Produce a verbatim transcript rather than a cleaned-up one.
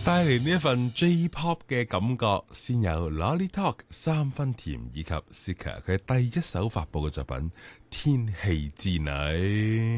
帶嚟呢一份 J-pop 嘅感覺，先有 Lolly Talk 三分甜以及 Sika 佢第一首發佈嘅作品《天氣之女》。